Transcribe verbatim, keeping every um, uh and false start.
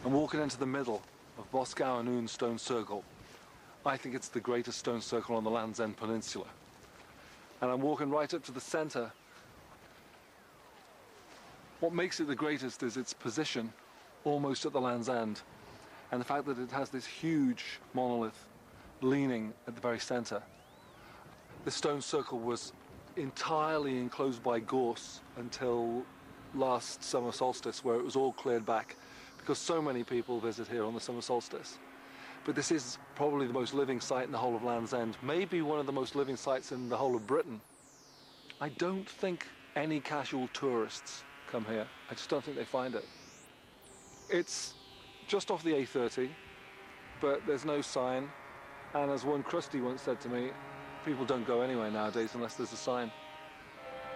I'm walking into the middle of Boscawen Noon Stone Circle. I think it's the greatest stone circle on the Land's End Peninsula. And I'm walking right up to the centre. What makes it the greatest is its position almost at the Land's End, and the fact that it has this huge monolith leaning at the very centre. The stone circle was entirely enclosed by gorse until last summer solstice, where it was all cleared back because so many people visit here on the summer solstice. But this is probably the most living site in the whole of Land's End, maybe one of the most living sites in the whole of Britain. I don't think any casual tourists come here. I just don't think they find it. It's just off the A thirty, but there's no sign. And as one crusty once said to me, people don't go anywhere nowadays unless there's a sign.